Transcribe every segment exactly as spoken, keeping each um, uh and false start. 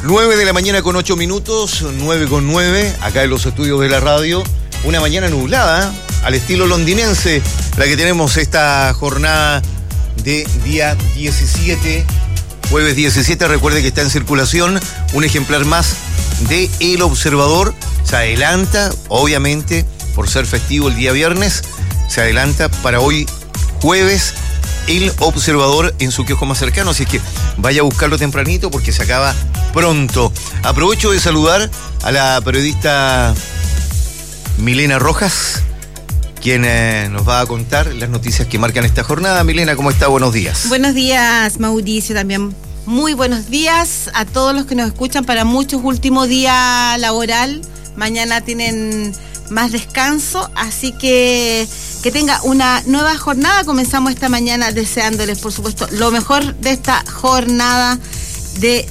nueve de la mañana con ocho minutos, nueve con nueve, acá en los estudios de la radio. Una mañana nublada, al estilo londinense, la que tenemos esta jornada de día diecisiete, jueves diecisiete. Recuerde que está en circulación un ejemplar más de El Observador. Se adelanta, obviamente, por ser festivo el día viernes, se adelanta para hoy jueves El Observador en su kiosco más cercano, así que vaya a buscarlo tempranito porque se acaba pronto. Aprovecho de saludar a la periodista Milena Rojas, quien eh, nos va a contar las noticias que marcan esta jornada. Milena, ¿cómo está? Buenos días. Buenos días, Mauricio, también muy buenos días a todos los que nos escuchan. Para muchos, último día laboral, mañana tienen más descanso, así que que tenga una nueva jornada. Comenzamos esta mañana deseándoles, por supuesto, lo mejor de esta jornada de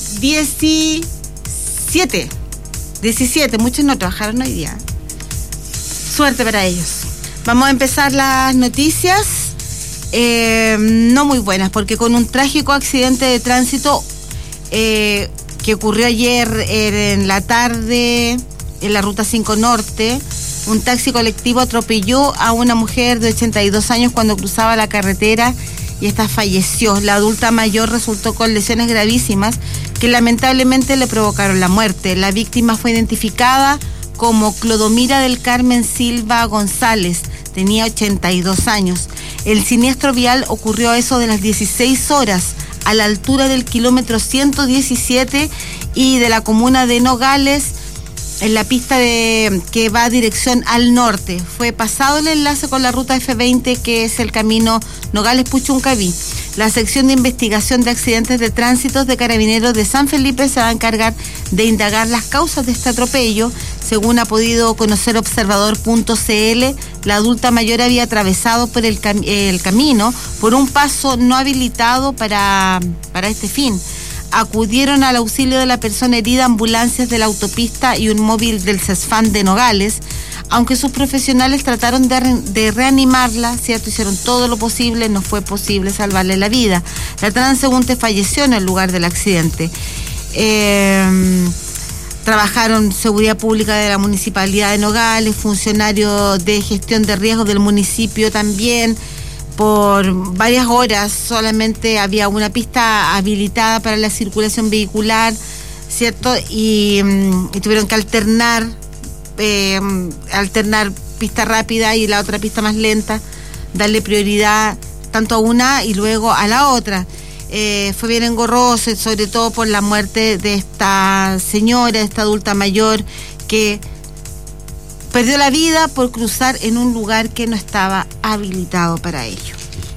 diecisiete. diecisiete, muchos no trabajaron hoy día. Suerte para ellos. Vamos a empezar las noticias, eh, no muy buenas, porque con un trágico accidente de tránsito eh, que ocurrió ayer en la tarde en la Ruta cinco Norte, un taxi colectivo atropelló a una mujer de ochenta y dos años cuando cruzaba la carretera y esta falleció. La adulta mayor resultó con lesiones gravísimas que lamentablemente le provocaron la muerte. La víctima fue identificada como Clodomira del Carmen Silva González, tenía ochenta y dos años. El siniestro vial ocurrió a eso de las dieciséis horas a la altura del kilómetro ciento diecisiete y de la comuna de Nogales, en la pista de que va dirección al norte. Fue pasado el enlace con la ruta F veinte, que es el camino Nogales-Puchuncaví. La sección de investigación de accidentes de tránsito de Carabineros de San Felipe se va a encargar de indagar las causas de este atropello. Según ha podido conocer observador punto c l, la adulta mayor había atravesado por el, cam- el camino por un paso no habilitado para, para este fin. Acudieron al auxilio de la persona herida ambulancias de la autopista y un móvil del CESFAN de Nogales. Aunque sus profesionales trataron de, re, de reanimarla, ¿cierto? Hicieron todo lo posible, no fue posible salvarle la vida. La transeúnte falleció en el lugar del accidente. Eh, trabajaron seguridad pública de la Municipalidad de Nogales, funcionarios de gestión de riesgos del municipio también. Por varias horas solamente había una pista habilitada para la circulación vehicular, ¿cierto? Y, y tuvieron que alternar, eh, alternar pista rápida y la otra pista más lenta, darle prioridad tanto a una y luego a la otra. Eh, fue bien engorroso, sobre todo por la muerte de esta señora, de esta adulta mayor, que perdió la vida por cruzar en un lugar que no estaba habilitado para ello.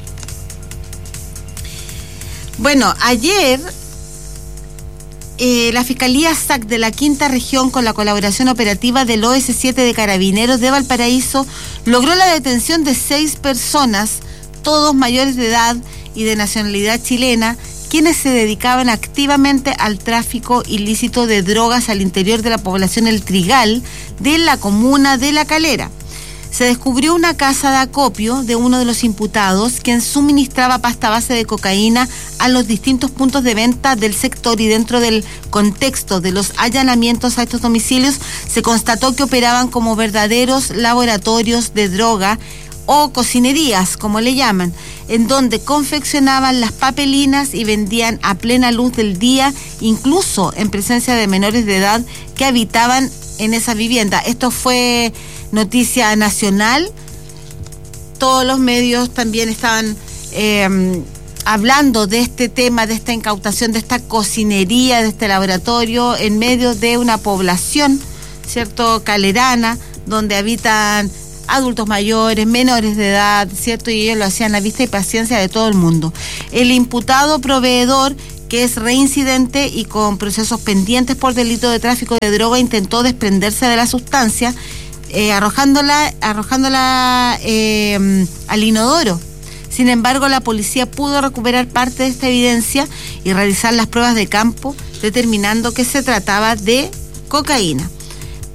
Bueno, ayer eh, la Fiscalía S A C de la Quinta Región, con la colaboración operativa del O S siete de Carabineros de Valparaíso, logró la detención de seis personas, todos mayores de edad y de nacionalidad chilena, quienes se dedicaban activamente al tráfico ilícito de drogas al interior de la población El Trigal de la comuna de La Calera. Se descubrió una casa de acopio de uno de los imputados, quien suministraba pasta base de cocaína a los distintos puntos de venta del sector, y dentro del contexto de los allanamientos a estos domicilios se constató que operaban como verdaderos laboratorios de droga o cocinerías, como le llaman, en donde confeccionaban las papelinas y vendían a plena luz del día, incluso en presencia de menores de edad que habitaban en esa vivienda. Esto fue noticia nacional. Todos los medios también estaban eh, hablando de este tema, de esta incautación, de esta cocinería, de este laboratorio, en medio de una población, ¿cierto?, calerana, donde habitan adultos mayores, menores de edad, ¿cierto? Y ellos lo hacían a vista y paciencia de todo el mundo. El imputado proveedor, que es reincidente y con procesos pendientes por delito de tráfico de droga, intentó desprenderse de la sustancia, eh, arrojándola, arrojándola eh, al inodoro. Sin embargo, la policía pudo recuperar parte de esta evidencia y realizar las pruebas de campo, determinando que se trataba de cocaína.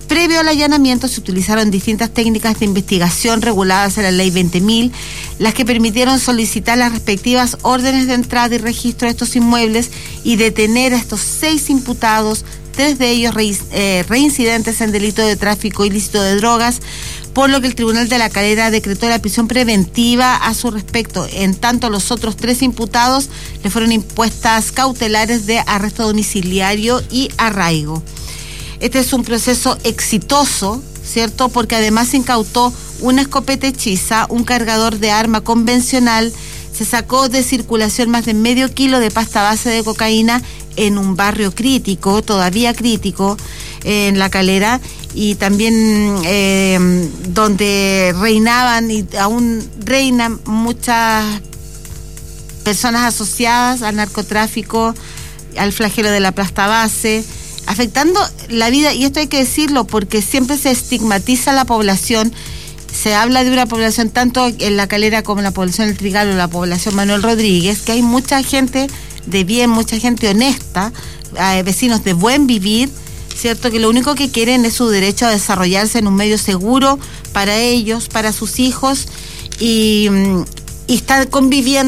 Previo al allanamiento se utilizaron distintas técnicas de investigación reguladas en la ley veinte mil, las que permitieron solicitar las respectivas órdenes de entrada y registro de estos inmuebles y detener a estos seis imputados, tres de ellos re, eh, reincidentes en delito de tráfico ilícito de drogas, por lo que el Tribunal de La Calera decretó la prisión preventiva a su respecto. En tanto, a los otros tres imputados le fueron impuestas cautelares de arresto domiciliario y arraigo. Este es un proceso exitoso, ¿cierto? Porque además se incautó una escopeta hechiza, un cargador de arma convencional, se sacó de circulación más de medio kilo de pasta base de cocaína en un barrio crítico, todavía crítico, eh, en La Calera, y también eh, donde reinaban y aún reinan muchas personas asociadas al narcotráfico, al flagelo de la pasta base, afectando la vida, y esto hay que decirlo porque siempre se estigmatiza a la población. Se habla de una población tanto en La Calera como en la población del Trigal o la población Manuel Rodríguez, que hay mucha gente de bien, mucha gente honesta, eh, vecinos de buen vivir, ¿cierto? Que lo único que quieren es su derecho a desarrollarse en un medio seguro para ellos, para sus hijos, y, y estar conviviendo